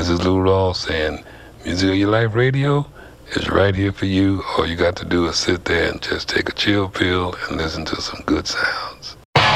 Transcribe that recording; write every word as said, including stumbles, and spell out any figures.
This is Lou Rawls saying, Music of Your Life Radio is right here for you. All you got to do is sit there and just take a chill pill and listen to some good sounds.